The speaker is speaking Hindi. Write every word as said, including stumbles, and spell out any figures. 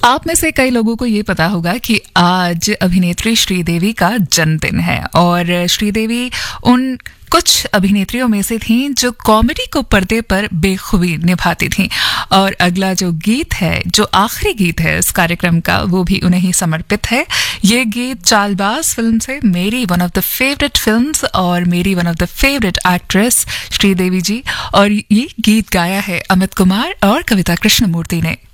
आप में से कई लोगों को ये पता होगा कि आज अभिनेत्री श्रीदेवी का जन्मदिन है और श्रीदेवी उन कुछ अभिनेत्रियों में से थीं जो कॉमेडी को पर्दे पर बेखूबी निभाती थीं। और अगला जो गीत है, जो आखिरी गीत है इस कार्यक्रम का, वो भी उन्हें ही समर्पित है। ये गीत चालबाज फिल्म से, मेरी one of the favourite films और मेरी one of the favourite actress Sridevi जी, और ये गीत गाया है अमित कुमार और कविता कृष्णमूर्ति ने।